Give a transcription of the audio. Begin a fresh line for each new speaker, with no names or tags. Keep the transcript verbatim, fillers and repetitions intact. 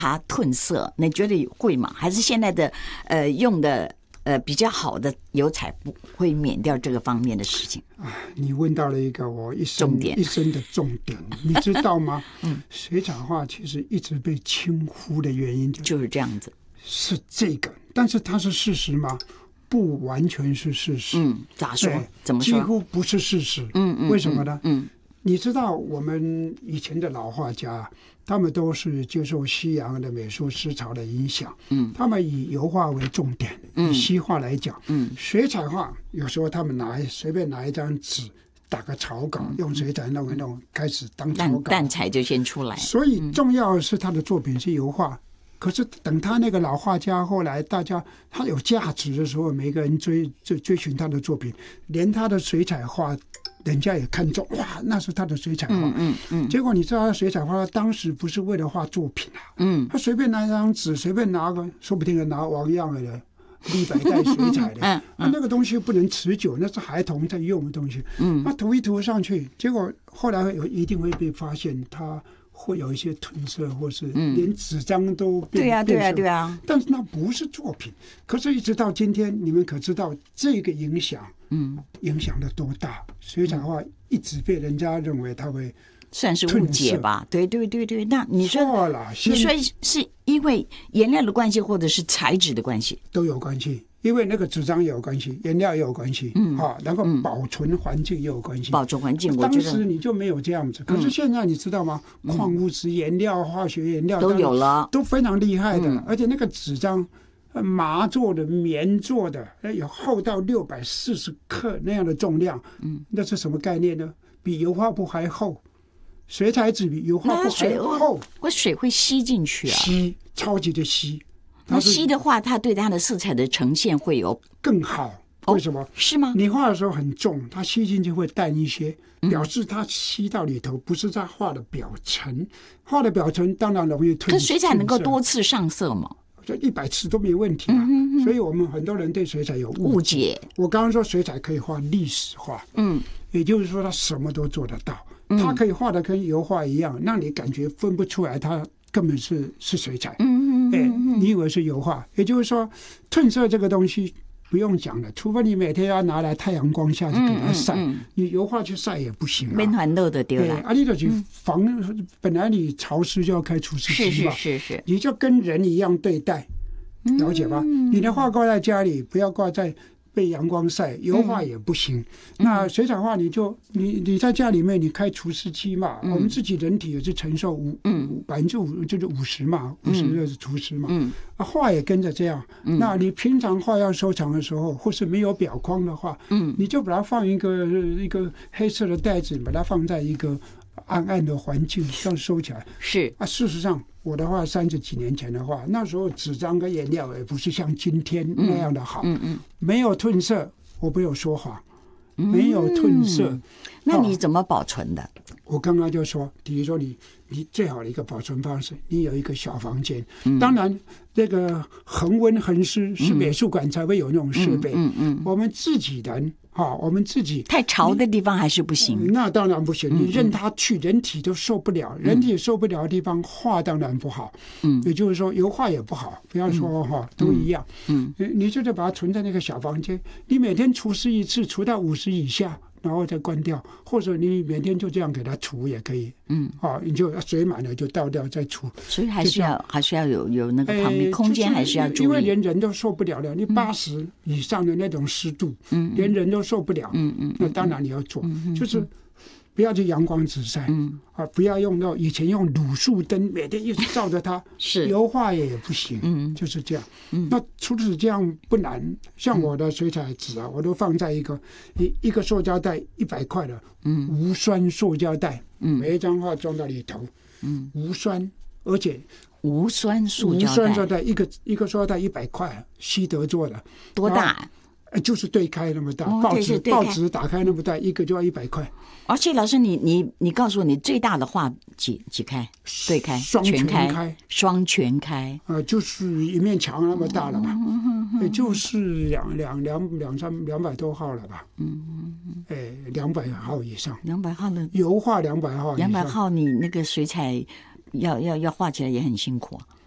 它褪色，你觉得会吗？还是现在的呃用的呃比较好的油彩不会免掉这个方面的事情？
啊，你问到了一个我一生一生的重点，你知道吗？
嗯，
水彩画其实一直被轻忽的原因、就是、
就是这样子，
是这个，但是它是事实吗？不完全是事实。
嗯，咋说？怎么说？
几乎不是事实。
嗯嗯，
为什么呢？
嗯，
你知道我们以前的老画家，他们都是接受西洋的美术思潮的影响。嗯，他们以油画为重点。嗯，以西画来讲，嗯，水彩画有时候他们拿随便拿一张纸，打个草稿，嗯、用水彩弄一弄，开始当草稿，
淡彩就先出来。
所以重要的是他的作品是油画。可是等他那个老画家后来大家他有价值的时候，每个人追追追寻他的作品，连他的水彩画人家也看中，哇，那是他的水彩画。嗯 嗯, 嗯结果你知道他水彩画当时不是为了画作品啊，嗯，他随便拿一张纸，随便拿个，说不定拿王样的立百代水彩的，嗯嗯、啊，那个东西不能持久，那是孩童在用的东西。嗯，他涂一涂上去，结果后来有一定会被发现他会有一些褪色，或是连纸张都变、嗯、
对呀、啊、对呀、啊、对呀、啊。
但是那不是作品。可是，一直到今天，你们可知道这个影响？嗯，影响的多大？水彩画一直被人家认为它会
算是误解吧？对对对对。那你说，
错了，
你说是因为颜料的关系，或者是材质的关系？
都有关系。因为那个纸张也有关系，颜料也有关系，嗯，啊，然后保存环境也有关系。
保存环境，
当时你就没有这样子，可是现在你知道吗？嗯、矿物质颜料、化学颜料
都有了，
都非常厉害的，嗯、而且那个纸张，麻做的、棉做的，有厚到六百四十克那样的重量，嗯，那是什么概念呢？比油画布还厚，水彩纸比油画布还厚，
我水会吸进去啊，
吸，超级的吸。
那吸的话，它对它的色彩的呈现会有
更好。为什么？
哦、是吗？
你画的时候很重，它吸进去会淡一些，表示它吸到里头，不是在画的表层。画的表层当然容易褪。
可水彩能够多次上色吗？
这一百次都没问题啊。嗯嗯嗯，所以我们很多人对水彩有误解。我刚刚说水彩可以画历史画，嗯，也就是说它什么都做得到，它可以画的跟油画一样，让你感觉分不出来它根本是是水彩。嗯。哎，你以为是油画？也就是说，褪色这个东西不用讲了，除非你每天要拿来太阳光下去给它晒，嗯嗯、你油画去晒也不行啊。
面团漏的丢了。
啊，你就去防，嗯、本来你潮湿就要开除湿机嘛，
是是是是，
你就跟人一样对待，了解吧？嗯、你的画挂在家里，不要挂在被阳光晒，油画也不行。嗯、那水彩画你就你你在家里面你开除湿机嘛，嗯、我们自己人体也是承受五百分之五就是五十嘛，五十就是除湿嘛。嗯、啊，画也跟着这样。嗯、那你平常画要收藏的时候，或是没有表框的话，嗯、你就把它放一个一个黑色的袋子，把它放在一个暗暗的环境上收起来。
是啊，
事实上。我的话，三十几年前的话，那时候纸张跟颜料也不是像今天那样的好，嗯嗯嗯、没有褪色，我没有说谎，嗯、没有褪色。
那你怎么保存的？
哦、我刚刚就说，比如说你，你最好的一个保存方式，你有一个小房间，嗯、当然这个恒温恒湿是美术馆才会有那种设备，嗯嗯嗯、我们自己人。好，我们自己
太潮的地方还是不行。
那当然不行，你任它去，人体都受不了。人体受不了的地方，画当然不好。嗯，也就是说，油画也不好。不要说哈，都一样。嗯，你就是把它存在那个小房间，你每天除湿一次，除到五十以下，然后再关掉，或者你每天就这样给它除也可以。嗯，好，你就水满了就倒掉再除。
所以还是要还是要有有那个旁边空间还是要注意，
因为连人都受不了了。你八十以上的那种湿度，嗯，连人都受不了。嗯嗯，那当然你要做，就是不要去阳光直晒，嗯啊，不要用到以前用卤素灯，每天一直照着它，
是
油画也不行，嗯，就是这样。嗯，那除此这样不难，像我的水彩纸啊，我都放在一个一一个塑胶袋一百块的，嗯，无酸塑胶袋，嗯，每一张画装到里头，嗯，无酸，而且
无酸塑胶袋，
无酸塑胶袋一个一个塑胶袋一百块，西德做的，
多大？
就是对开那么大，
哦、
报纸报纸打开那么大，一个就要一百块。
而且老师你，你你你告诉我，你最大的画几几开？对开，
双全开，
双全开，
呃，就是一面墙那么大了吧？嗯嗯嗯、也就是两两两两三两百多号了吧？嗯嗯嗯，哎，两百号以上，
两百号的
油画两百号以上，
两百号你那个水彩要要要画起来也很辛苦啊。